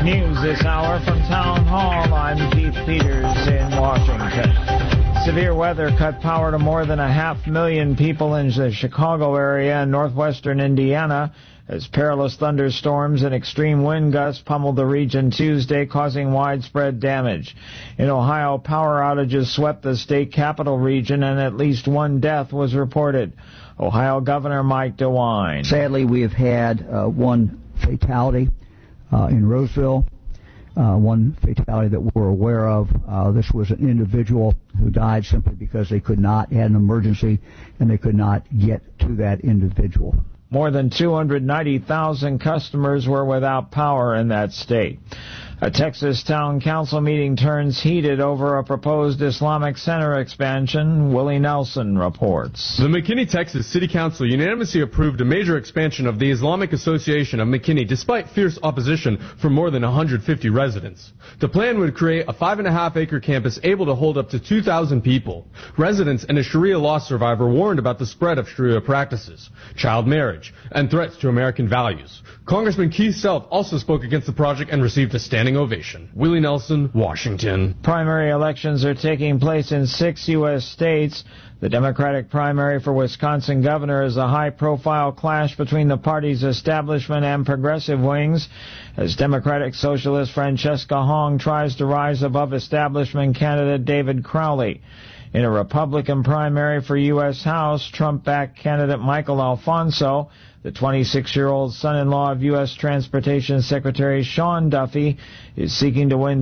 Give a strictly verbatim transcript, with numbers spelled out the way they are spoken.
News this hour from Town Hall. I'm Keith Peters in Washington. Severe weather cut power to more than a half million people in the Chicago area and northwestern Indiana as perilous thunderstorms and extreme wind gusts pummeled the region Tuesday, causing widespread damage. In Ohio, power outages swept the state capital region and at least one death was reported. Ohio Governor Mike DeWine. Sadly, we have had uh, one fatality uh, in Roseville, uh, one fatality that we're aware of. Uh, this was an individual who died simply because they could not, had an emergency, and they could not get to that individual. More than two hundred ninety thousand customers were without power in that state. A Texas town council meeting turns heated over a proposed Islamic center expansion. Willie Nelson reports. The McKinney, Texas City Council unanimously approved a major expansion of the Islamic Association of McKinney despite fierce opposition from more than one hundred fifty residents. The plan would create a five and a half acre campus able to hold up to two thousand people. Residents and a Sharia law survivor warned about the spread of Sharia practices, child marriage, and threats to American values. Congressman Keith Self also spoke against the project and received a standing ovation. Willie Nelson, Washington. Primary elections are taking place in six U S states. The Democratic primary for Wisconsin governor is a high-profile clash between the party's establishment and progressive wings as Democratic Socialist Francesca Hong tries to rise above establishment candidate David Crowley. In a Republican primary for U S House, Trump-backed candidate Michael Alfonso, the twenty-six-year-old son-in-law of U S Transportation Secretary Sean Duffy, is seeking to win